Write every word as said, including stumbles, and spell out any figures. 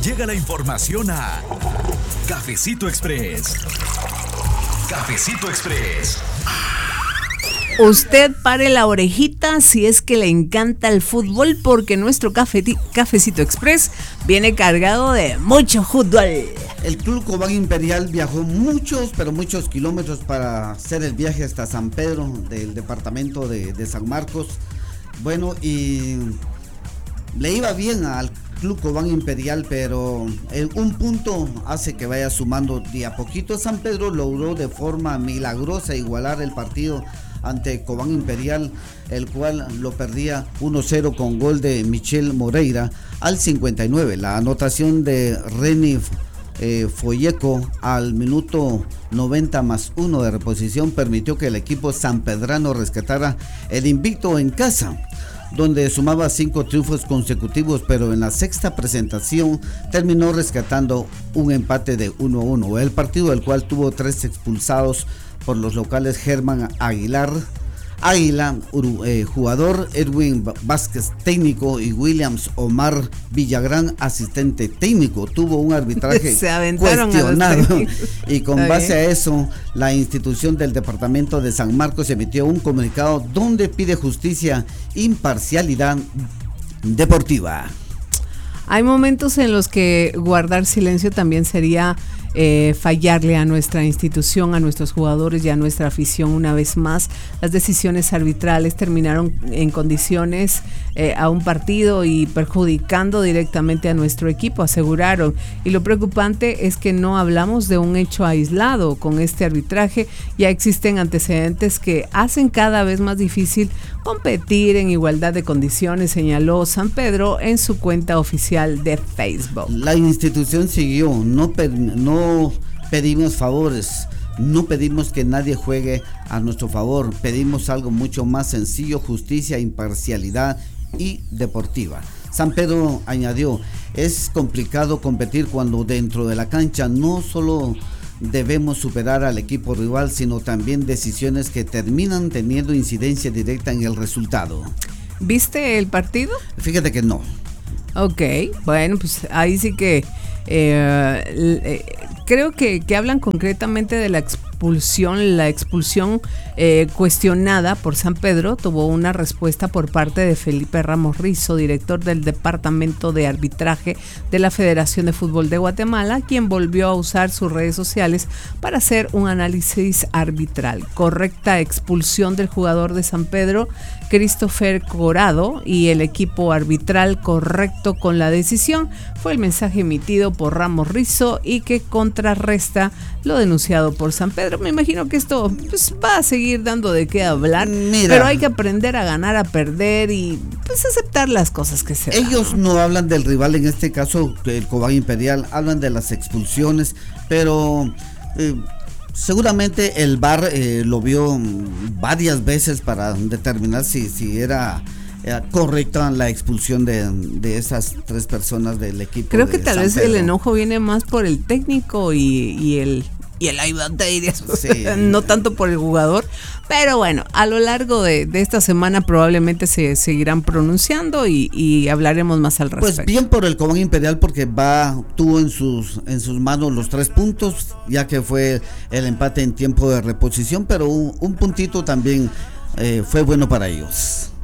llega la información a Cafecito Express. Cafecito Express. Usted pare la orejita si es que le encanta el fútbol, porque nuestro cafeti- Cafecito Express viene cargado de mucho fútbol. El Club Cobán Imperial viajó muchos, pero muchos kilómetros para hacer el viaje hasta San Pedro del departamento de, de San Marcos. Bueno, y le iba bien al Club Cobán Imperial, pero el, un punto hace que vaya sumando de a poquito. San Pedro logró de forma milagrosa igualar el partido ante Cobán Imperial, el cual lo perdía uno cero con gol de Michel Moreira al cincuenta y nueve. La anotación de Reni eh, Folleco al minuto noventa más uno de reposición permitió que el equipo sanpedrano rescatara el invicto en casa, donde sumaba cinco triunfos consecutivos, pero en la sexta presentación terminó rescatando un empate de uno a uno. El partido del cual tuvo tres expulsados por los locales: Germán Aguilar, Águila, eh, jugador, Edwin Vázquez, técnico, y Williams Omar Villagrán, asistente técnico. Tuvo un arbitraje cuestionado y con base a eso, la institución del departamento de San Marcos emitió un comunicado donde pide justicia, imparcialidad deportiva. Hay momentos en los que guardar silencio también sería eh, fallarle a nuestra institución, a nuestros jugadores y a nuestra afición. Una vez más, las decisiones arbitrales terminaron en condiciones eh, a un partido y perjudicando directamente a nuestro equipo, aseguraron. Y lo preocupante es que no hablamos de un hecho aislado. Con este arbitraje ya existen antecedentes que hacen cada vez más difícil competir en igualdad de condiciones, señaló San Pedro en su cuenta oficial de Facebook. La institución siguió, no, per, no pedimos favores, no pedimos que nadie juegue a nuestro favor, pedimos algo mucho más sencillo: justicia, imparcialidad y deportiva. San Pedro añadió: es complicado competir cuando dentro de la cancha no solo debemos superar al equipo rival, sino también decisiones que terminan teniendo incidencia directa en el resultado. ¿Viste el partido? Fíjate que no. Ok, bueno, pues ahí sí que eh, eh, creo que, que hablan concretamente de la expulsión. La expulsión eh, cuestionada por San Pedro tuvo una respuesta por parte de Felipe Ramos Rizo, director del Departamento de Arbitraje de la Federación de Fútbol de Guatemala, quien volvió a usar sus redes sociales para hacer un análisis arbitral. Correcta expulsión del jugador de San Pedro, Christopher Corado, y el equipo arbitral correcto con la decisión, fue el mensaje emitido por Ramos Rizo y que contrarresta lo denunciado por San Pedro. Me imagino que esto pues, va a seguir dando de qué hablar. Mira, pero hay que aprender a ganar, a perder y pues aceptar las cosas que se dan. Ellos no hablan del rival, en este caso el Cobán Imperial, hablan de las expulsiones, pero eh, seguramente el V A R eh, lo vio varias veces para determinar si, si era eh, correcta la expulsión de, de esas tres personas del equipo. Creo de que tal San vez Pedro. El enojo viene más por el técnico y, y el y el ayudante, sí. No tanto por el jugador, pero bueno, a lo largo de, de esta semana probablemente se seguirán pronunciando y, y hablaremos más al respecto. Pues bien por el Cobán Imperial, porque va tuvo en sus en sus manos los tres puntos, ya que fue el empate en tiempo de reposición, pero un, un puntito también eh, fue bueno para ellos.